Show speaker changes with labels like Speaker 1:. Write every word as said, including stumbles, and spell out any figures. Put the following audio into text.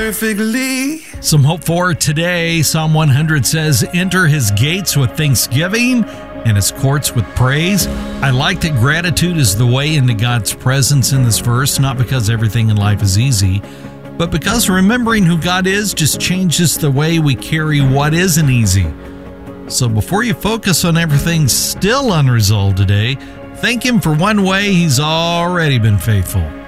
Speaker 1: perfectly.
Speaker 2: Some hope for today. Psalm one hundred says, enter his gates with thanksgiving and his courts with praise. I like that gratitude is the way into God's presence in this verse, not because everything in life is easy, but because remembering who God is just changes the way we carry what isn't easy. So before you focus on everything still unresolved today, thank him for one way he's already been faithful.